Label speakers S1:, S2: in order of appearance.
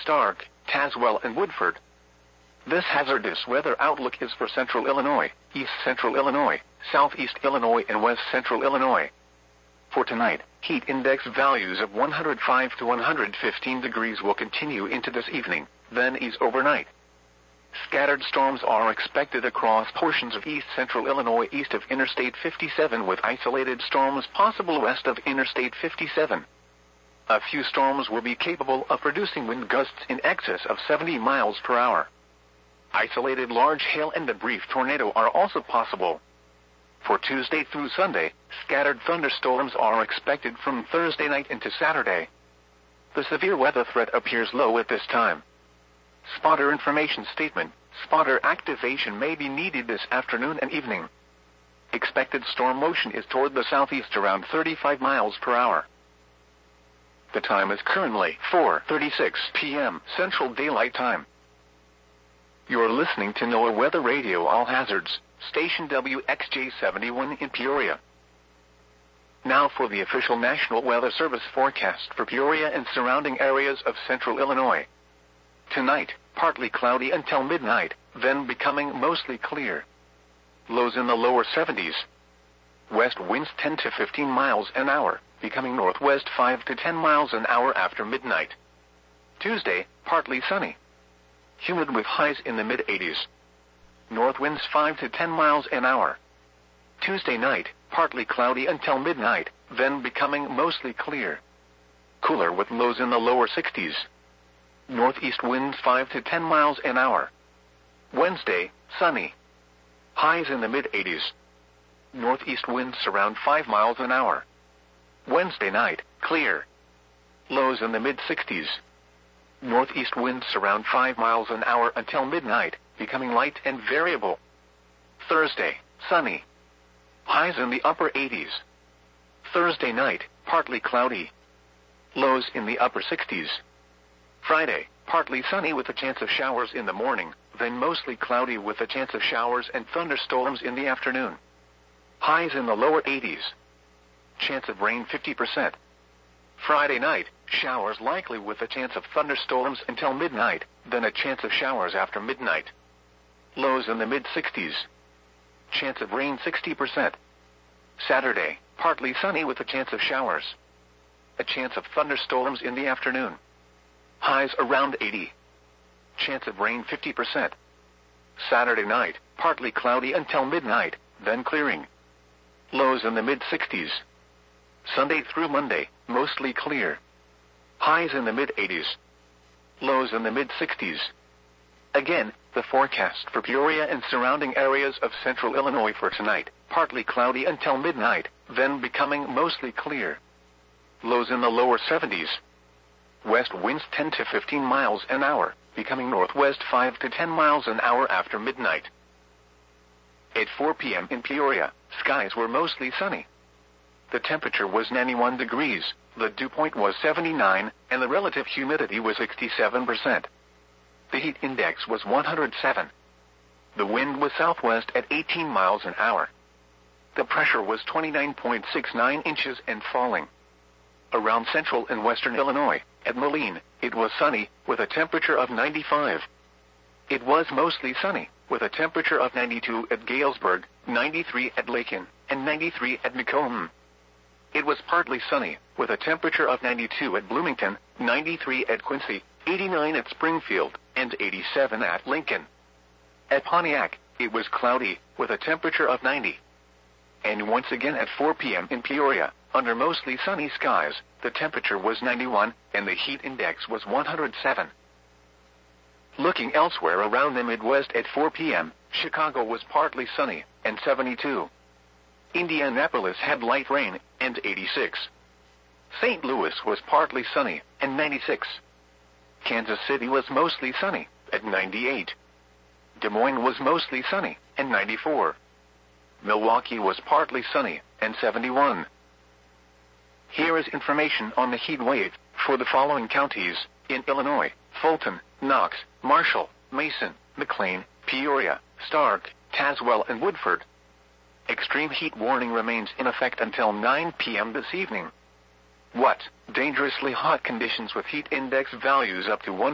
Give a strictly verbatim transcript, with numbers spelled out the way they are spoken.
S1: Stark, Tazewell, and Woodford. This hazardous weather outlook is for central Illinois, east central Illinois, southeast Illinois, and west central Illinois. For tonight, heat index values of one hundred five to one hundred fifteen degrees will continue into this evening, then ease overnight. Scattered storms are expected across portions of east central Illinois east of Interstate fifty-seven, with isolated storms possible west of Interstate fifty-seven. A few storms will be capable of producing wind gusts in excess of seventy miles per hour. Isolated large hail and a brief tornado are also possible. For Tuesday through Sunday, scattered thunderstorms are expected from Thursday night into Saturday. The severe weather threat appears low at this time. Spotter information statement: spotter activation may be needed this afternoon and evening. Expected storm motion is toward the southeast around thirty-five miles per hour. The time is currently four thirty-six p m Central Daylight Time. You're listening to NOAA Weather Radio All Hazards, station W X J seventy-one in Peoria. Now for the official National Weather Service forecast for Peoria and surrounding areas of central Illinois. Tonight, partly cloudy until midnight, then becoming mostly clear. Lows in the lower seventies. West winds ten to fifteen miles an hour, becoming northwest five to ten miles an hour after midnight. Tuesday, partly sunny. Humid with highs in the mid eighties. North winds five to ten miles an hour. Tuesday night, partly cloudy until midnight, then becoming mostly clear. Cooler with lows in the lower sixties. Northeast winds five to ten miles an hour. Wednesday, sunny. Highs in the mid eighties. Northeast winds around five miles an hour. Wednesday night, clear. Lows in the mid sixties. Northeast winds around five miles an hour until midnight, becoming light and variable. Thursday, sunny. Highs in the upper eighties. Thursday night, partly cloudy. Lows in the upper sixties. Friday, partly sunny with a chance of showers in the morning, then mostly cloudy with a chance of showers and thunderstorms in the afternoon. Highs in the lower eighties. Chance of rain fifty percent. Friday night, showers likely with a chance of thunderstorms until midnight, then a chance of showers after midnight. Lows in the mid sixties. Chance of rain sixty percent. Saturday, partly sunny with a chance of showers. A chance of thunderstorms in the afternoon. Highs around eighty. Chance of rain fifty percent. Saturday night, partly cloudy until midnight, then clearing. Lows in the mid sixties. Sunday through Monday, mostly clear. Highs in the mid eighties. Lows in the mid sixties. Again, the forecast for Peoria and surrounding areas of central Illinois for tonight: partly cloudy until midnight, then becoming mostly clear. Lows in the lower seventies. West winds ten to fifteen miles an hour, becoming northwest five to ten miles an hour after midnight. At four p m in Peoria, skies were mostly sunny. The temperature was ninety-one degrees, the dew point was seventy-nine, and the relative humidity was sixty-seven percent. The heat index was one hundred seven. The wind was southwest at eighteen miles an hour. The pressure was twenty-nine point six nine inches and falling. Around central and western Illinois, at Moline, it was sunny, with a temperature of ninety-five. It was mostly sunny, with a temperature of ninety-two at Galesburg, ninety-three at Lakin, and ninety-three at Macomb. It was partly sunny, with a temperature of ninety-two at Bloomington, ninety-three at Quincy, eighty-nine at Springfield, and eighty-seven at Lincoln. At Pontiac, it was cloudy, with a temperature of ninety. And once again at four p m in Peoria, under mostly sunny skies, the temperature was ninety-one, and the heat index was one hundred seven. Looking elsewhere around the Midwest at four p m, Chicago was partly sunny, and seventy-two. Indianapolis had light rain, and eighty-six. Saint Louis was partly sunny, and ninety-six. Kansas City was mostly sunny, at ninety-eight. Des Moines was mostly sunny, and ninety-four. Milwaukee was partly sunny, and seventy-one. Here is information on the heat wave for the following counties in Illinois: Fulton, Knox, Marshall, Mason, McLean, Peoria, Stark, Tazewell, and Woodford. Extreme heat warning remains in effect until nine p m this evening. What? Dangerously hot conditions with heat index values up to one